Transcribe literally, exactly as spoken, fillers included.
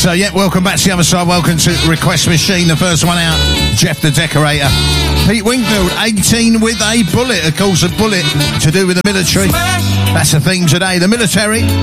So, yeah, welcome back to the other side. Welcome to Request Machine, the first one out. Jeff the Decorator. Pete Wingfield, eighteen with a bullet. Of course, a bullet to do with the military. That's the theme today, the military.